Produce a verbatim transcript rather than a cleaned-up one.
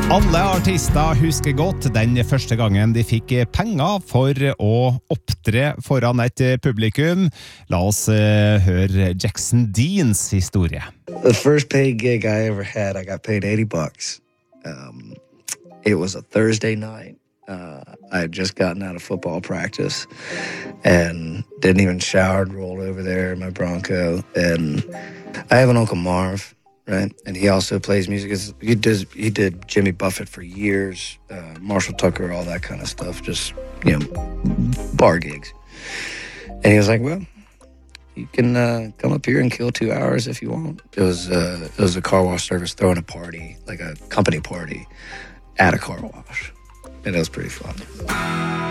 Alle artister husker godt den første gangen de fikk penger for å opptre foran et publikum. La oss uh, høre Jackson Deans historie. The first paid gig I ever had, I got paid eighty bucks. Um, it was a Thursday night. Uh, I had just gotten out of football practice and didn't even shower and rolled over there in my Bronco. And I have an Uncle Marv. Right, and he also plays music. He does. He did Jimmy Buffett for years, uh, Marshall Tucker, all that kind of stuff. Just you know, bar gigs. And he was like, "Well, you can uh, come up here and kill two hours if you want." It was uh, it was a car wash service throwing a party, like a company party, at a car wash, and it was pretty fun.